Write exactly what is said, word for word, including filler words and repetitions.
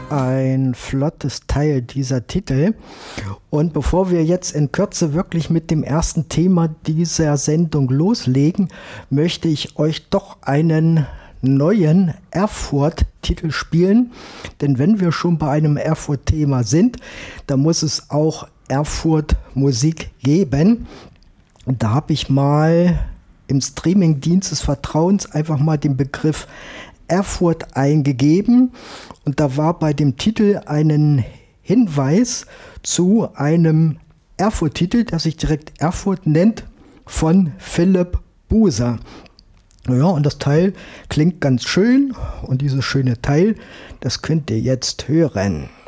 ein flottes Teil dieser Titel. Und bevor wir jetzt in Kürze wirklich mit dem ersten Thema dieser Sendung loslegen, möchte ich euch doch einen neuen Erfurt-Titel spielen. Denn wenn wir schon bei einem Erfurt-Thema sind, dann muss es auch Erfurt-Musik geben. Und da habe ich mal im Streamingdienst des Vertrauens einfach mal den Begriff Erfurt eingegeben. Und da war bei dem Titel einen Hinweis zu einem Erfurt-Titel, der sich direkt Erfurt nennt, von Philipp Buser. Ja, und das Teil klingt ganz schön. Und dieses schöne Teil, das könnt ihr jetzt hören.